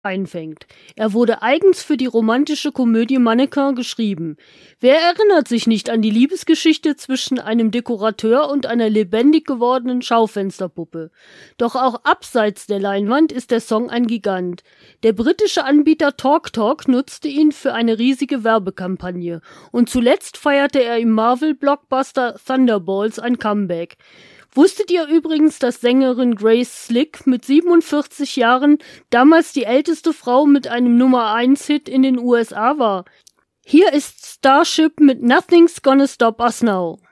einfängt. Er wurde eigens für die romantische Komödie Mannequin geschrieben. Wer erinnert sich nicht an die Liebesgeschichte zwischen einem Dekorateur und einer lebendig gewordenen Schaufensterpuppe? Doch auch abseits der Leinwand ist der Song ein Gigant. Der britische Anbieter TalkTalk nutzte ihn für eine riesige Werbekampagne und zuletzt feierte er im Marvel-Blockbuster Thunderbolts ein Comeback. Wusstet ihr übrigens, dass Sängerin Grace Slick mit 47 Jahren damals die älteste Frau mit einem Nummer-1-Hit in den USA war? Hier ist Starship mit Nothing's Gonna Stop Us Now.